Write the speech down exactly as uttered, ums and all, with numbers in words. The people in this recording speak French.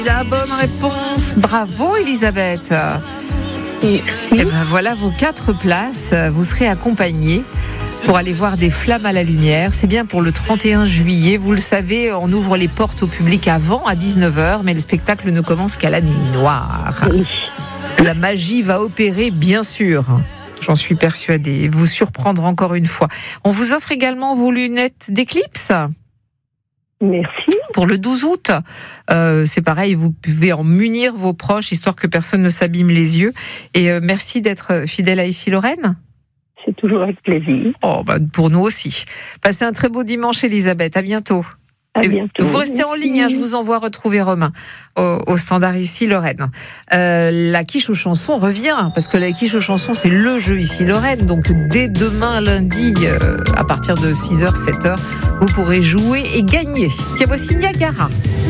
La bonne réponse. Bravo Elisabeth. Et, Et ben voilà vos quatre places. Vous serez accompagnés pour aller voir des flammes à la lumière. C'est bien pour le trente et un juillet. Vous le savez, on ouvre les portes au public avant, à dix-neuf heures, mais le spectacle ne commence qu'à la nuit noire. oui. La magie va opérer, bien sûr. J'en suis persuadée. Vous surprendre encore une fois. On vous offre également vos lunettes d'éclipse Merci. pour le douze août. Euh, c'est pareil, vous pouvez en munir vos proches, histoire que personne ne s'abîme les yeux. Et euh, merci d'être fidèle à Ici Lorraine. C'est toujours avec plaisir. Oh, bah, pour nous aussi. Passez un très beau dimanche, Elisabeth. À bientôt. À Et bientôt. vous restez en ligne, hein, je vous envoie retrouver Romain au, au standard Ici Lorraine. Euh, la quiche aux chansons revient, parce que la quiche aux chansons, c'est le jeu Ici Lorraine. Donc dès demain lundi, euh, à partir de six heures, sept heures, vous pourrez jouer et gagner. Tiens, voici Niagara.